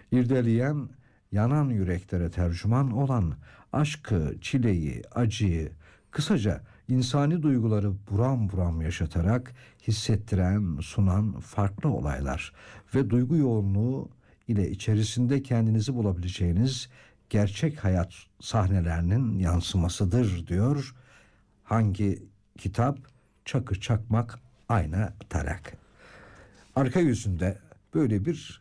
İrdeleyen, yanan yüreklere tercüman olan, aşkı, çileyi, acıyı, kısaca insani duyguları buram buram yaşatarak hissettiren, sunan farklı olaylar ve duygu yoğunluğu ile içerisinde kendinizi bulabileceğiniz gerçek hayat sahnelerinin yansımasıdır diyor. Hangi kitap? Çakır Çakmak Ayna Tarak. Arka yüzünde böyle bir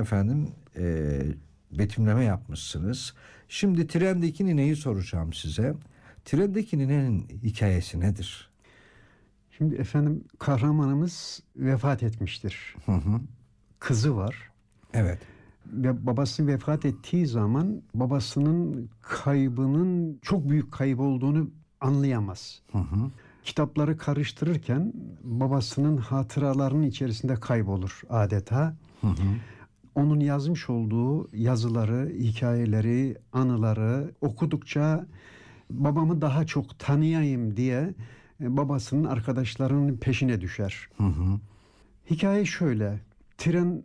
betimleme yapmışsınız. Şimdi Trendeki Nine'yi soracağım size. Trendeki Nine'nin hikayesi nedir? Şimdi efendim, kahramanımız vefat etmiştir. Hı hı. Kızı var. Evet. Ve babası vefat ettiği zaman babasının kaybının çok büyük kayıp olduğunu anlayamaz. Hı hı. Kitapları karıştırırken babasının hatıralarının içerisinde kaybolur adeta. Hı hı. Onun yazmış olduğu yazıları, hikayeleri, anıları okudukça babamı daha çok tanıyayım diye babasının arkadaşlarının peşine düşer. Hı hı. Hikaye şöyle: tren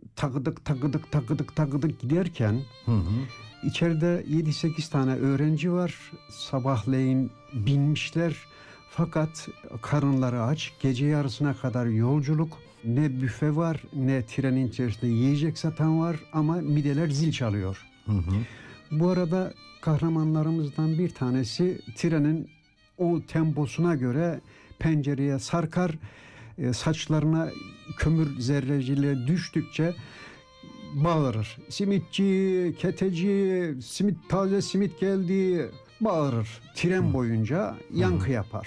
takıdık giderken Hı hı. içeride 7-8 tane öğrenci var. Sabahleyin binmişler. Fakat karınları aç. Gece yarısına kadar yolculuk. Ne büfe var, ne trenin içerisinde yiyecek satan var, ama mideler zil çalıyor. Hı hı. Bu arada kahramanlarımızdan bir tanesi trenin o temposuna göre pencereye sarkar. Saçlarına kömür zerrecileri düştükçe bağırır. Simitçi, keteci, taze simit geldi, bağırır. Tren boyunca yankı yapar.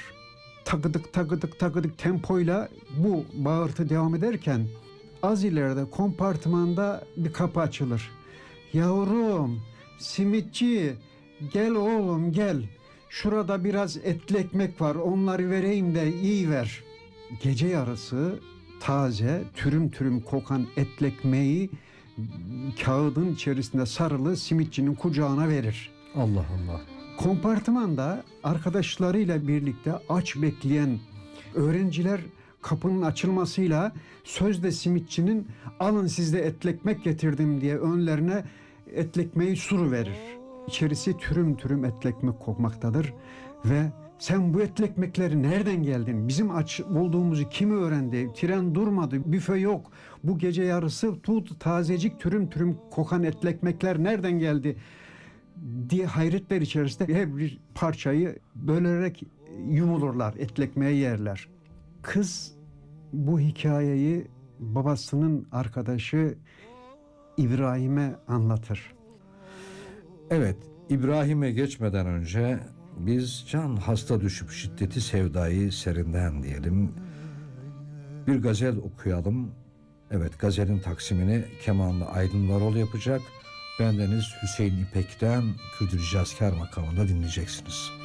Takıdık tempoyla bu bağırtı devam ederken az ileride kompartmanda bir kapı açılır. Yavrum, simitçi, gel oğlum gel. Şurada biraz etli ekmek var, onları vereyim de iyi ver. Gece yarısı taze, türüm kokan etli ekmeği kağıdın içerisinde sarılı simitçinin kucağına verir. Allah Allah. Kompartmanda arkadaşlarıyla birlikte aç bekleyen öğrenciler kapının açılmasıyla sözde simitçinin alın siz de etli ekmek getirdim diye önlerine etli ekmeği suru verir. İçerisi türüm etli ekmek kokmaktadır ve sen bu etli ekmekleri nereden geldin? Bizim aç olduğumuzu kim öğrendi? Tren durmadı, büfe yok. Bu gece yarısı tazecik türüm kokan etli ekmekler nereden geldi diye hayretler içerisinde her bir parçayı bölerek yumulurlar, etli ekmeği yerler. Kız bu hikayeyi babasının arkadaşı İbrahim'e anlatır. Evet, İbrahim'e geçmeden önce biz can hasta düşüp şiddeti sevdayı serinden diyelim. Bir gazel okuyalım. Evet, gazelin taksimini kemanlı Aydın Varol yapacak. Bendeniz Hüseyin İpek'ten Kürdü Ricazkar makamında dinleyeceksiniz.